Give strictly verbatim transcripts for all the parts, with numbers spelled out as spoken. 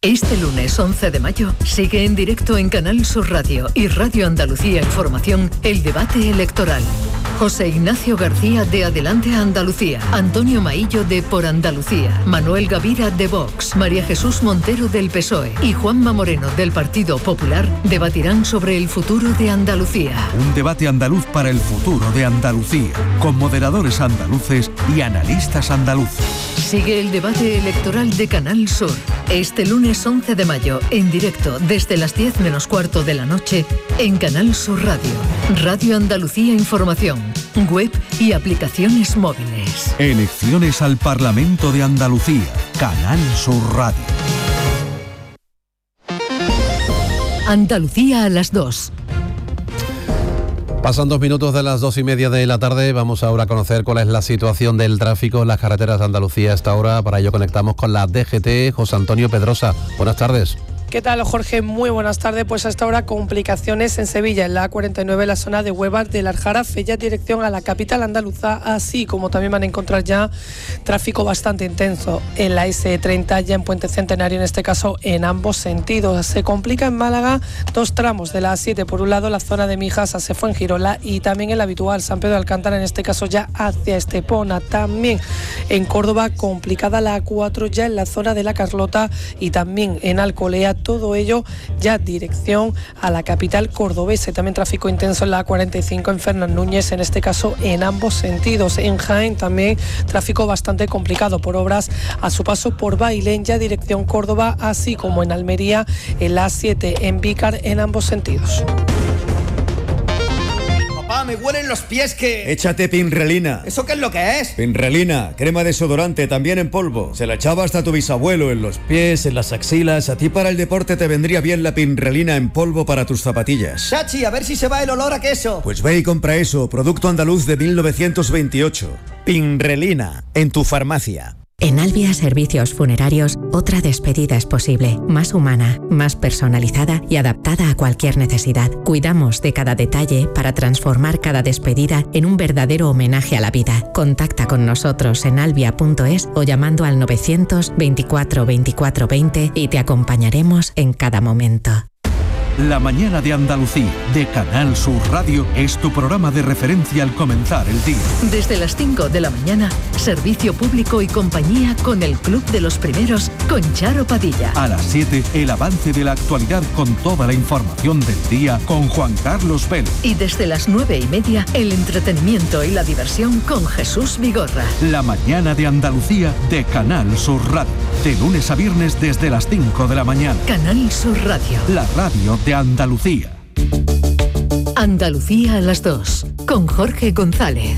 Este lunes once de mayo sigue en directo en Canal Sur Radio y Radio Andalucía Información el debate electoral. José Ignacio García de Adelante Andalucía, Antonio Maillo de Por Andalucía, Manuel Gavira de Vox, María Jesús Montero del P S O E y Juanma Moreno del Partido Popular debatirán sobre el futuro de Andalucía. Un debate andaluz para el futuro de Andalucía, con moderadores andaluces y analistas andaluces. Sigue el debate electoral de Canal Sur. Este lunes once de mayo, en directo desde las diez menos cuarto de la noche, en Canal Sur Radio, Radio Andalucía Información, web y aplicaciones móviles. Elecciones al Parlamento de Andalucía, Canal Sur Radio. Andalucía a las dos. Pasan dos minutos de las dos y media de la tarde. Vamos ahora a conocer cuál es la situación del tráfico en las carreteras de Andalucía a esta hora. Para ello conectamos con la D G T. José Antonio Pedrosa, buenas tardes. ¿Qué tal, Jorge? Muy buenas tardes. Pues hasta ahora complicaciones en Sevilla, en la A cuarenta y nueve, en la zona de Huevas del Aljarafe, ya dirección a la capital andaluza, así como también van a encontrar ya tráfico bastante intenso en la ese treinta, ya en Puente Centenario, en este caso en ambos sentidos. Se complica en Málaga dos tramos de la A siete, por un lado la zona de Mijas hacia Fuengirola y también el habitual San Pedro de Alcántara, en este caso ya hacia Estepona. También en Córdoba complicada la A cuatro, ya en la zona de la Carlota y también en Alcolea. Todo ello ya dirección a la capital cordobesa. También tráfico intenso en la A cuarenta y cinco en Fernán Núñez, en este caso en ambos sentidos. En Jaén también tráfico bastante complicado por obras a su paso por Bailén, ya dirección Córdoba, así como en Almería en la A siete en Vícar, en ambos sentidos. Papá, me huelen los pies que... Échate Pinrelina. ¿Eso qué es lo que es? Pinrelina, crema desodorante, también en polvo. Se la echaba hasta tu bisabuelo en los pies, en las axilas. A ti para el deporte te vendría bien la Pinrelina en polvo para tus zapatillas. Chachi, a ver si se va el olor a queso. Pues ve y compra eso, producto andaluz de mil novecientos veintiocho. Pinrelina, en tu farmacia. En Albia Servicios Funerarios, otra despedida es posible, más humana, más personalizada y adaptada a cualquier necesidad. Cuidamos de cada detalle para transformar cada despedida en un verdadero homenaje a la vida. Contacta con nosotros en albia punto es o llamando al novecientos veinticuatro veinticuatro veinte y te acompañaremos en cada momento. La mañana de Andalucía, de Canal Sur Radio, es tu programa de referencia al comenzar el día. Desde las cinco de la mañana, servicio público y compañía con el Club de los Primeros, con Charo Padilla. A las siete, el avance de la actualidad con toda la información del día con Juan Carlos Vélez. Y desde las nueve y media, el entretenimiento y la diversión con Jesús Vigorra. La mañana de Andalucía, de Canal Sur Radio. De lunes a viernes desde las cinco de la mañana. Canal Sur Radio. La radio de Andalucía. Andalucía a las dos, con Jorge González.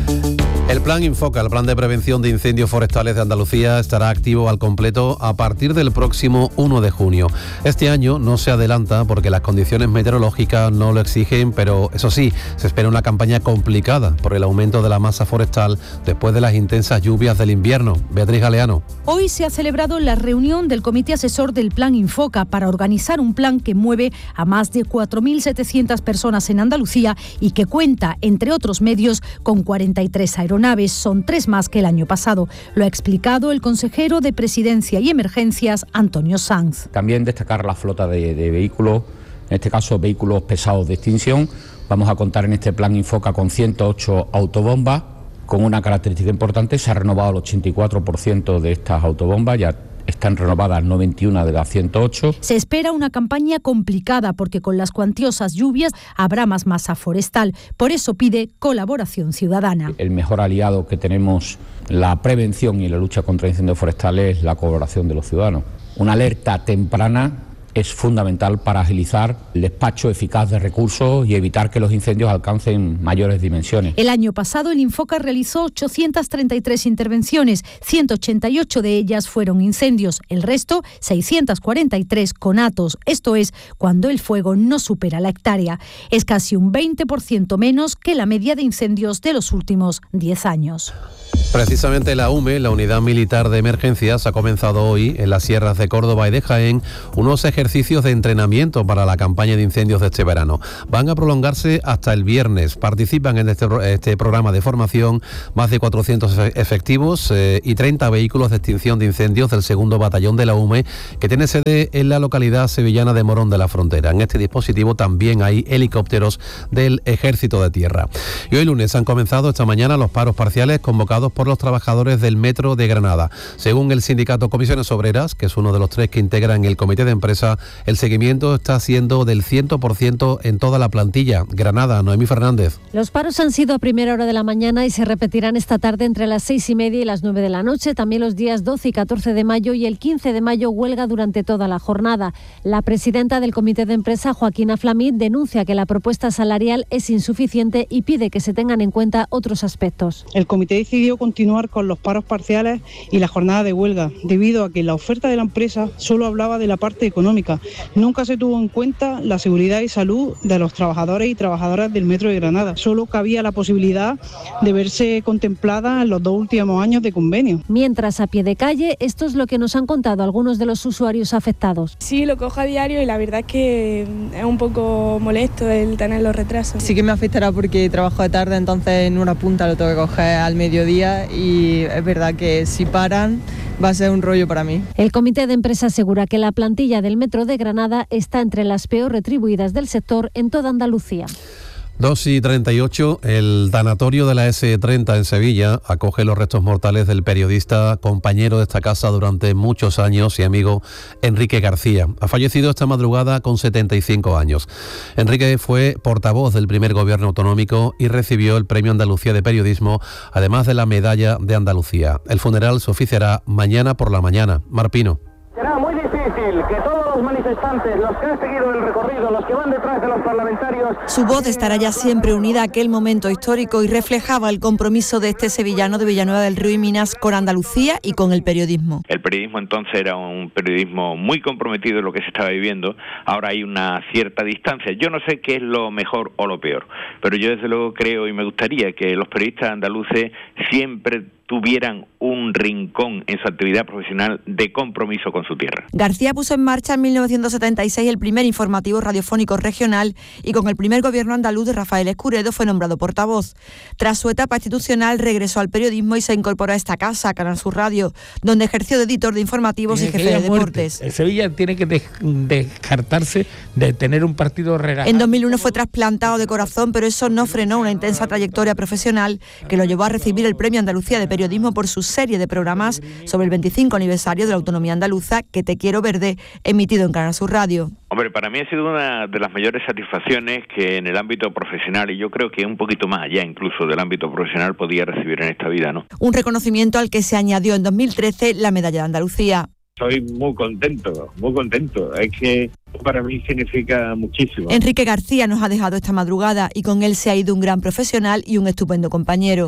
El plan Infoca, el plan de prevención de incendios forestales de Andalucía, estará activo al completo a partir del próximo uno de junio. Este año no se adelanta porque las condiciones meteorológicas no lo exigen, pero eso sí, se espera una campaña complicada por el aumento de la masa forestal después de las intensas lluvias del invierno. Beatriz Galeano. Hoy se ha celebrado la reunión del Comité Asesor del Plan Infoca para organizar un plan que mueve a más de cuatro mil setecientas personas en Andalucía y que cuenta, entre otros medios, con cuarenta y tres aeronaves. Son tres más que el año pasado. Lo ha explicado el consejero de Presidencia y Emergencias, Antonio Sanz. También destacar la flota de, de vehículos, en este caso vehículos pesados de extinción. Vamos a contar en este plan Infoca con ciento ocho autobombas. Con una característica importante, se ha renovado el ochenta y cuatro por ciento de estas autobombas, ya están renovadas noventa y una de las ciento ocho. Se espera una campaña complicada porque con las cuantiosas lluvias habrá más masa forestal. Por eso pide colaboración ciudadana. El mejor aliado que tenemos en la prevención y la lucha contra incendios forestales es la colaboración de los ciudadanos. Una alerta temprana es fundamental para agilizar el despacho eficaz de recursos y evitar que los incendios alcancen mayores dimensiones. El año pasado el Infoca realizó ochocientas treinta y tres intervenciones, ciento ochenta y ocho de ellas fueron incendios, el resto seiscientas cuarenta y tres conatos, esto es, cuando el fuego no supera la hectárea. Es casi un veinte por ciento menos que la media de incendios de los últimos diez años. Precisamente la U M E, la Unidad Militar de Emergencias, ha comenzado hoy en las sierras de Córdoba y de Jaén unos ejercicios ejercicios de entrenamiento para la campaña de incendios de este verano. Van a prolongarse hasta el viernes. Participan en este, este programa de formación más de cuatrocientos efectivos eh, y treinta vehículos de extinción de incendios del segundo batallón de la U M E, que tiene sede en la localidad sevillana de Morón de la Frontera. En este dispositivo también hay helicópteros del Ejército de Tierra. Y hoy lunes han comenzado esta mañana los paros parciales convocados por los trabajadores del Metro de Granada. Según el sindicato Comisiones Obreras, que es uno de los tres que integran el comité de empresa, el seguimiento está siendo del cien por ciento en toda la plantilla. Granada, Noemí Fernández. Los paros han sido a primera hora de la mañana y se repetirán esta tarde entre las seis y media y las nueve de la noche. También los días doce y catorce de mayo y el quince de mayo huelga durante toda la jornada. La presidenta del comité de empresa, Joaquina Flamid, denuncia que la propuesta salarial es insuficiente y pide que se tengan en cuenta otros aspectos. El comité decidió continuar con los paros parciales y la jornada de huelga, debido a que la oferta de la empresa solo hablaba de la parte económica. Nunca se tuvo en cuenta la seguridad y salud de los trabajadores y trabajadoras del Metro de Granada. Solo cabía la posibilidad de verse contemplada en los dos últimos años de convenio. Mientras, a pie de calle, esto es lo que nos han contado algunos de los usuarios afectados. Sí, lo cojo a diario y la verdad es que es un poco molesto el tener los retrasos. Sí que me afectará porque trabajo de tarde, entonces en una punta lo tengo que coger al mediodía y es verdad que si paran va a ser un rollo para mí. El comité de empresa asegura que la plantilla del Metro de Granada está entre las peor retribuidas del sector en toda Andalucía. dos y treinta y ocho, el tanatorio de la ese treinta en Sevilla acoge los restos mortales del periodista, compañero de esta casa durante muchos años y amigo Enrique García. Ha fallecido esta madrugada con setenta y cinco años. Enrique fue portavoz del primer gobierno autonómico y recibió el Premio Andalucía de Periodismo, además de la Medalla de Andalucía. El funeral se oficiará mañana por la mañana. Marpino. Será muy difícil que todos los manifestantes, los que han seguido el recorrido, los que van detrás de los parlamentarios... Su voz estará ya siempre unida a aquel momento histórico y reflejaba el compromiso de este sevillano de Villanueva del Río y Minas con Andalucía y con el periodismo. El periodismo entonces era un periodismo muy comprometido en lo que se estaba viviendo. Ahora hay una cierta distancia. Yo no sé qué es lo mejor o lo peor, pero yo desde luego creo y me gustaría que los periodistas andaluces siempre tuvieran un rincón en su actividad profesional de compromiso con su tierra. García puso en marcha en mil novecientos setenta y seis el primer informativo radiofónico regional y con el primer gobierno andaluz de Rafael Escuredo fue nombrado portavoz. Tras su etapa institucional regresó al periodismo y se incorporó a esta casa, a Canal Sur Radio, donde ejerció de editor de informativos y jefe de deportes. El Sevilla tiene que des- descartarse de tener un partido relajado. En dos mil uno fue trasplantado de corazón, pero eso no frenó una intensa trayectoria profesional que lo llevó a recibir el Premio Andalucía de Periodismo por su serie de programas sobre el veinticinco aniversario de la autonomía andaluza, Que te quiero verde, emitido en Canal Sur Radio. Hombre, para mí ha sido una de las mayores satisfacciones que en el ámbito profesional, y yo creo que un poquito más allá incluso del ámbito profesional, podía recibir en esta vida, ¿no? Un reconocimiento al que se añadió en dos mil trece la Medalla de Andalucía. Estoy muy contento, muy contento. Es que para mí significa muchísimo. Enrique García nos ha dejado esta madrugada y con él se ha ido un gran profesional y un estupendo compañero.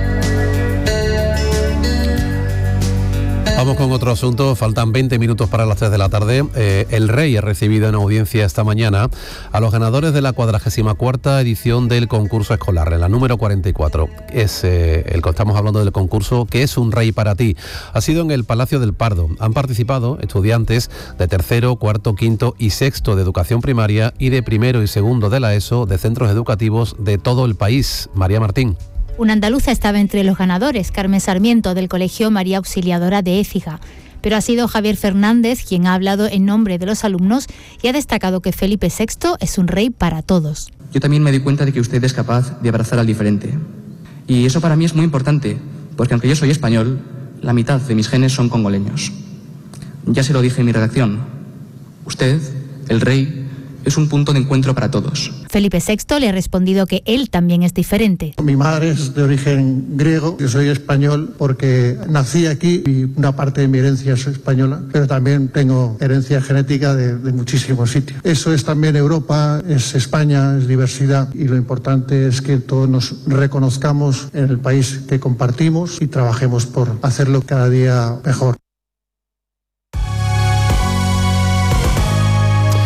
Vamos con otro asunto, faltan veinte minutos para las tres de la tarde. Eh, el Rey ha recibido en audiencia esta mañana a los ganadores de la cuadragésima cuarta edición del concurso escolar, en la número cuarenta y cuatro. Es eh, el que estamos hablando del concurso ¿Qué es un rey para ti? Ha sido en el Palacio del Pardo. Han participado estudiantes de tercero, cuarto, quinto y sexto de educación primaria y de primero y segundo de la ESO de centros educativos de todo el país. María Martín. Una andaluza estaba entre los ganadores, Carmen Sarmiento, del Colegio María Auxiliadora de Écija. Pero ha sido Javier Fernández quien ha hablado en nombre de los alumnos y ha destacado que Felipe sexto es un rey para todos. Yo también me di cuenta de que usted es capaz de abrazar al diferente. Y eso para mí es muy importante, porque aunque yo soy español, la mitad de mis genes son congoleños. Ya se lo dije en mi redacción. Usted, el rey, es un punto de encuentro para todos. Felipe sexto le ha respondido que él también es diferente. Mi madre es de origen griego, yo soy español porque nací aquí y una parte de mi herencia es española, pero también tengo herencia genética de, de muchísimos sitios. Eso es también Europa, es España, es diversidad y lo importante es que todos nos reconozcamos en el país que compartimos y trabajemos por hacerlo cada día mejor.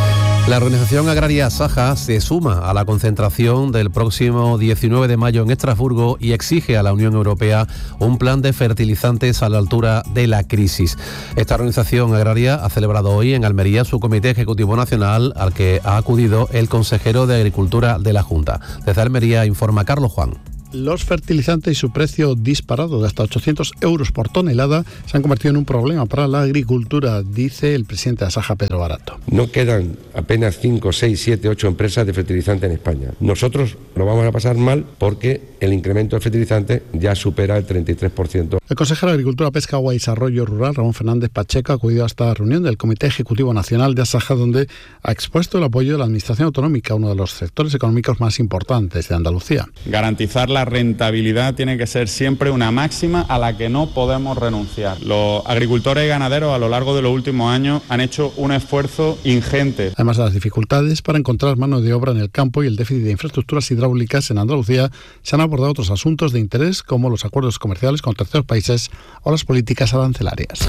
La organización agraria Saja se suma a la concentración del próximo diecinueve de mayo en Estrasburgo y exige a la Unión Europea un plan de fertilizantes a la altura de la crisis. Esta organización agraria ha celebrado hoy en Almería su Comité Ejecutivo Nacional, al que ha acudido el consejero de Agricultura de la Junta. Desde Almería informa Carlos Juan. Los fertilizantes y su precio disparado de hasta ochocientos euros por tonelada se han convertido en un problema para la agricultura, dice el presidente de Asaja, Pedro Barato. No quedan apenas cinco, seis, siete, ocho empresas de fertilizante en España. Nosotros lo vamos a pasar mal porque el incremento de fertilizante ya supera el treinta y tres por ciento. El consejero de Agricultura, Pesca, Agua y Desarrollo Rural, Ramón Fernández Pacheco, ha acudido a esta reunión del Comité Ejecutivo Nacional de Asaja, donde ha expuesto el apoyo de la Administración Autonómica, uno de los sectores económicos más importantes de Andalucía. Garantizar la rentabilidad tiene que ser siempre una máxima a la que no podemos renunciar. Los agricultores y ganaderos a lo largo de los últimos años han hecho un esfuerzo ingente. Además de las dificultades para encontrar mano de obra en el campo y el déficit de infraestructuras hidráulicas en Andalucía, se han abordado otros asuntos de interés como los acuerdos comerciales con terceros países o las políticas arancelarias.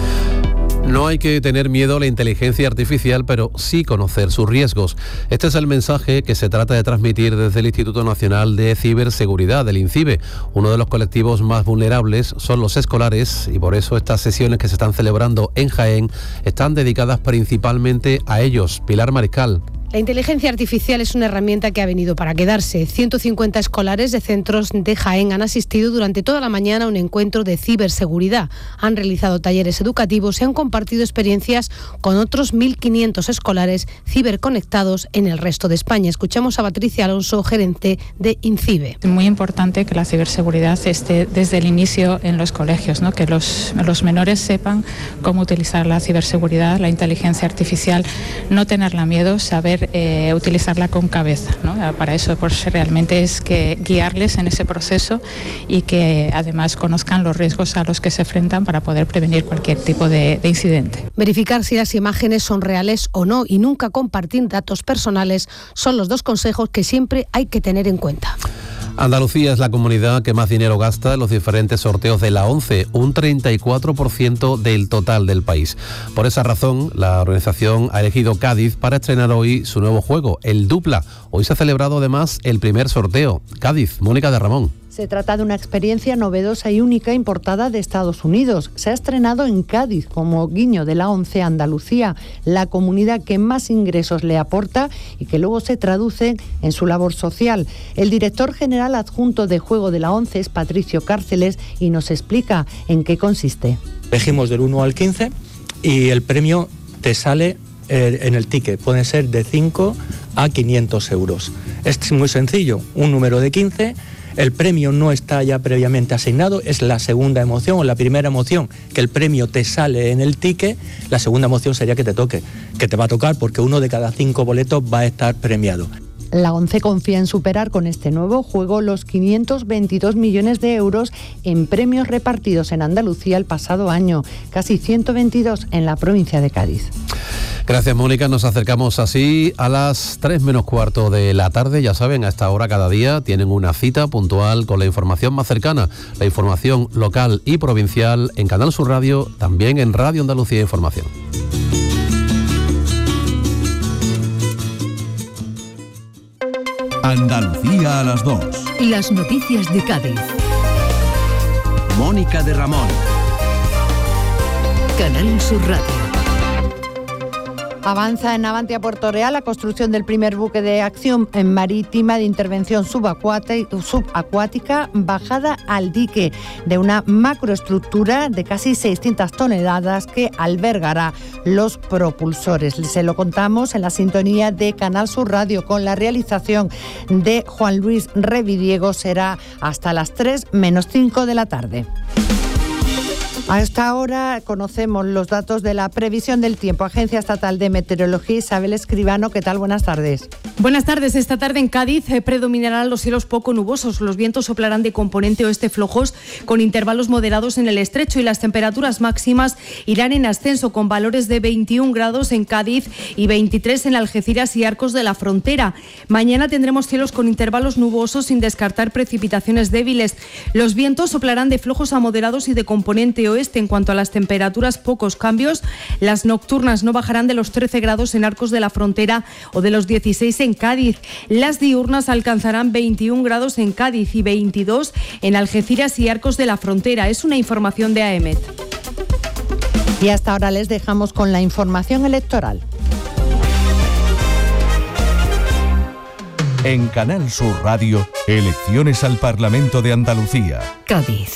No hay que tener miedo a la inteligencia artificial, pero sí conocer sus riesgos. Este es el mensaje que se trata de transmitir desde el Instituto Nacional de Ciberseguridad, del INCIBE. Uno de los colectivos más vulnerables son los escolares y por eso estas sesiones que se están celebrando en Jaén están dedicadas principalmente a ellos. Pilar Mariscal. La inteligencia artificial es una herramienta que ha venido para quedarse. ciento cincuenta escolares de centros de Jaén han asistido durante toda la mañana a un encuentro de ciberseguridad. Han realizado talleres educativos y han compartido experiencias con otros mil quinientos escolares ciberconectados en el resto de España. Escuchamos a Patricia Alonso, gerente de INCIBE. Es muy importante que la ciberseguridad esté desde el inicio en los colegios, ¿no? Que los, los menores sepan cómo utilizar la ciberseguridad, la inteligencia artificial, no tenerla miedo, saber Eh, utilizarla con cabeza, ¿no? Para eso pues, realmente es que guiarles en ese proceso y que además conozcan los riesgos a los que se enfrentan para poder prevenir cualquier tipo de, de incidente. Verificar si las imágenes son reales o no y nunca compartir datos personales son los dos consejos que siempre hay que tener en cuenta. Andalucía es la comunidad que más dinero gasta en los diferentes sorteos de la ONCE, un treinta y cuatro por ciento del total del país. Por esa razón, la organización ha elegido Cádiz para estrenar hoy su nuevo juego, el Dupla. Hoy se ha celebrado además el primer sorteo. Cádiz, Mónica de Ramón. Se trata de una experiencia novedosa y única importada de Estados Unidos. Se ha estrenado en Cádiz como guiño de la ONCE Andalucía, la comunidad que más ingresos le aporta y que luego se traduce en su labor social. El director general adjunto de juego de la ONCE es Patricio Cárceles y nos explica en qué consiste. Elegimos del uno al quince y el premio te sale eh, en el ticket. Puede ser de cinco a quinientos euros. Es muy sencillo, un número de quince. El premio no está ya previamente asignado, es la segunda emoción o la primera emoción, que el premio te sale en el ticket. La segunda emoción sería que te toque, que te va a tocar porque uno de cada cinco boletos va a estar premiado. La ONCE confía en superar con este nuevo juego los quinientos veintidós millones de euros en premios repartidos en Andalucía el pasado año, casi ciento veintidós en la provincia de Cádiz. Gracias, Mónica. Nos acercamos así a las tres menos cuarto de la tarde. Ya saben, a esta hora cada día tienen una cita puntual con la información más cercana, la información local y provincial en Canal Sur Radio, también en Radio Andalucía Información. Andalucía a las dos. Las noticias de Cádiz. Mónica de Ramón. Canal Sur Radio. Avanza en Navantia Puerto Real la construcción del primer buque de acción en marítima de intervención subacuática bajada al dique de una macroestructura de casi seiscientas toneladas que albergará los propulsores. Se lo contamos en la sintonía de Canal Sur Radio con la realización de Juan Luis Revidiego. Será hasta las tres menos cinco de la tarde. A esta hora conocemos los datos de la previsión del tiempo. Agencia Estatal de Meteorología, Isabel Escribano, ¿qué tal? Buenas tardes. Buenas tardes. Esta tarde en Cádiz eh, predominarán los cielos poco nubosos. Los vientos soplarán de componente oeste flojos con intervalos moderados en el estrecho y las temperaturas máximas irán en ascenso con valores de veintiún grados en Cádiz y veintitrés en Algeciras y Arcos de la Frontera. Mañana tendremos cielos con intervalos nubosos sin descartar precipitaciones débiles. Los vientos soplarán de flojos a moderados y de componente oeste oeste. En cuanto a las temperaturas, pocos cambios. Las nocturnas no bajarán de los trece grados en Arcos de la Frontera o de los dieciséis en Cádiz. Las diurnas alcanzarán veintiún grados en Cádiz y veintidós en Algeciras y Arcos de la Frontera. Es una información de A E M E T. Y hasta ahora les dejamos con la información electoral. En Canal Sur Radio, elecciones al Parlamento de Andalucía. Cádiz.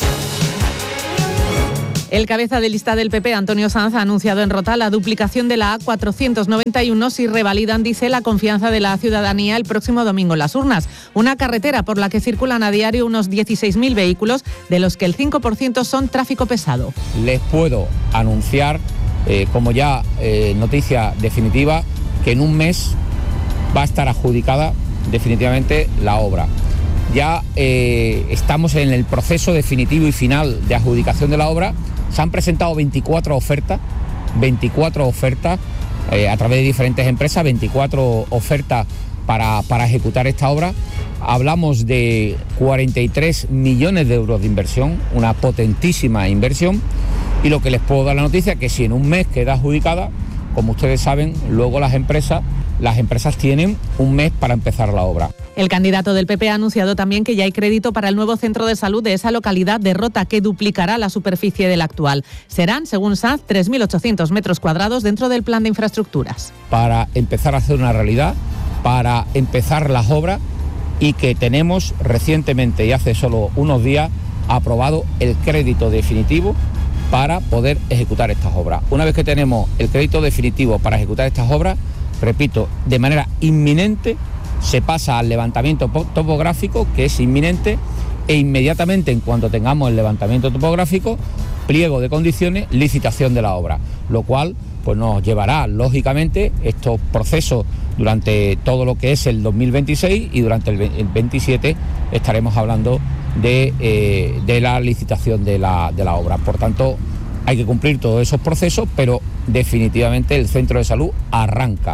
El cabeza de lista del P P, Antonio Sanz, ha anunciado en Rota la duplicación de la A cuatrocientos noventa y uno si revalidan, dice, la confianza de la ciudadanía el próximo domingo en las urnas. Una carretera por la que circulan a diario unos dieciséis mil vehículos, de los que el cinco por ciento son tráfico pesado. Les puedo anunciar, eh, como ya eh, noticia definitiva, que en un mes va a estar adjudicada definitivamente la obra. Ya eh, estamos en el proceso definitivo y final de adjudicación de la obra. Se han presentado veinticuatro ofertas, veinticuatro ofertas eh, a través de diferentes empresas, veinticuatro ofertas para, para ejecutar esta obra. Hablamos de cuarenta y tres millones de euros de inversión, una potentísima inversión. Y lo que les puedo dar la noticia es que si en un mes queda adjudicada, como ustedes saben, luego las empresas Las empresas tienen un mes para empezar la obra. El candidato del P P ha anunciado también que ya hay crédito para el nuevo centro de salud de esa localidad de Rota, que duplicará la superficie del actual. Serán, según Sanz, tres mil ochocientos metros cuadrados dentro del plan de infraestructuras. Para empezar a hacer una realidad, para empezar las obras, y que tenemos recientemente y hace solo unos días aprobado el crédito definitivo para poder ejecutar estas obras. Una vez que tenemos el crédito definitivo para ejecutar estas obras, repito, de manera inminente se pasa al levantamiento topográfico, que es inminente, e inmediatamente, en cuanto tengamos el levantamiento topográfico, pliego de condiciones, licitación de la obra, lo cual pues nos llevará, lógicamente, estos procesos durante todo lo que es el dos mil veintiséis, y durante el veintisiete estaremos hablando de, eh, de la licitación de la, de la obra. Por tanto, hay que cumplir todos esos procesos, pero definitivamente el centro de salud arranca.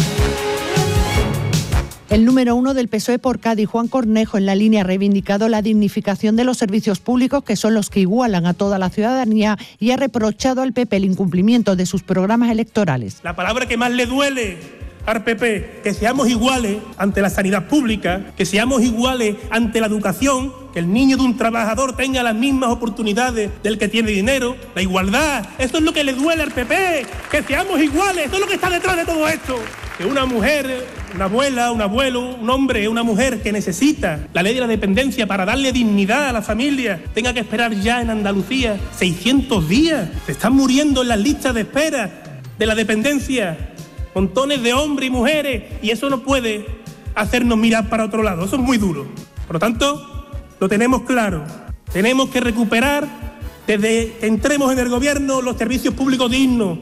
El número uno del P S O E por Cádiz, Juan Cornejo, en la línea ha reivindicado la dignificación de los servicios públicos, que son los que igualan a toda la ciudadanía, y ha reprochado al P P el incumplimiento de sus programas electorales. La palabra que más le duele al P P, que seamos iguales ante la sanidad pública, que seamos iguales ante la educación, que el niño de un trabajador tenga las mismas oportunidades del que tiene dinero, la igualdad, eso es lo que le duele al P P, que seamos iguales, eso es lo que está detrás de todo esto. Que una mujer, una abuela, un abuelo, un hombre, una mujer que necesita la ley de la dependencia para darle dignidad a la familia, tenga que esperar ya en Andalucía seiscientos días. Se están muriendo en las listas de espera de la dependencia montones de hombres y mujeres, y eso no puede hacernos mirar para otro lado, eso es muy duro. Por lo tanto, lo tenemos claro, tenemos que recuperar desde que entremos en el gobierno los servicios públicos dignos.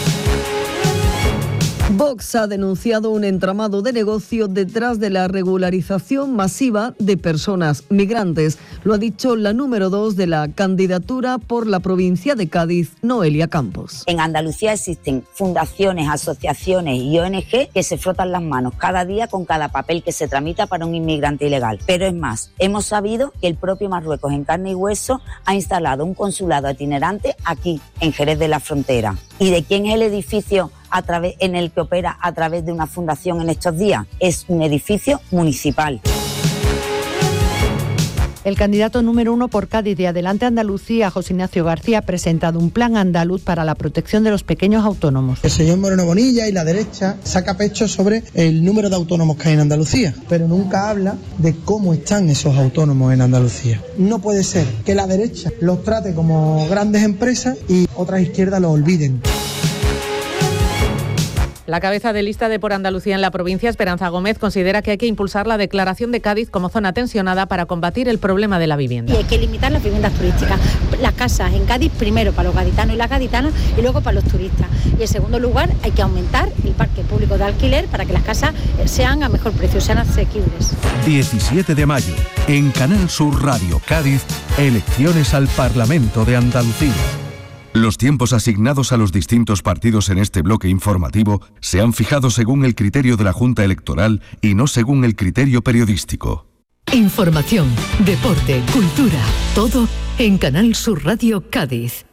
Vox ha denunciado un entramado de negocio detrás de la regularización masiva de personas migrantes. Lo ha dicho la número dos de la candidatura por la provincia de Cádiz, Noelia Campos. En Andalucía existen fundaciones, asociaciones y O N G que se frotan las manos cada día con cada papel que se tramita para un inmigrante ilegal. Pero es más, hemos sabido que el propio Marruecos, en carne y hueso, ha instalado un consulado itinerante aquí, en Jerez de la Frontera. ¿Y de quién es el edificio a través, en el que opera a través de una fundación en estos días? Es un edificio municipal. El candidato número uno por Cádiz de Adelante Andalucía, José Ignacio García, ha presentado un plan andaluz para la protección de los pequeños autónomos. El señor Moreno Bonilla y la derecha saca pecho sobre el número de autónomos que hay en Andalucía, pero nunca habla de cómo están esos autónomos en Andalucía. No puede ser que la derecha los trate como grandes empresas y otras izquierdas los olviden. La cabeza de lista de Por Andalucía en la provincia, Esperanza Gómez, considera que hay que impulsar la declaración de Cádiz como zona tensionada para combatir el problema de la vivienda. Y hay que limitar las viviendas turísticas. Las casas en Cádiz, primero para los gaditanos y las gaditanas, y luego para los turistas. Y en segundo lugar, hay que aumentar el parque público de alquiler para que las casas sean a mejor precio, sean asequibles. diecisiete de mayo, en Canal Sur Radio Cádiz, elecciones al Parlamento de Andalucía. Los tiempos asignados a los distintos partidos en este bloque informativo se han fijado según el criterio de la Junta Electoral y no según el criterio periodístico. Información, deporte, cultura, todo en Canal Sur Radio Cádiz.